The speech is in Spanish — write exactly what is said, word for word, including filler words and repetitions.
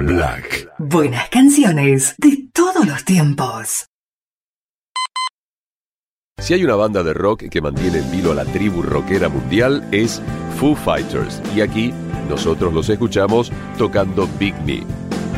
Black. Buenas canciones de todos los tiempos. Si hay una banda de rock que mantiene en vilo a la tribu rockera mundial es Foo Fighters. Y aquí nosotros los escuchamos tocando Big Me.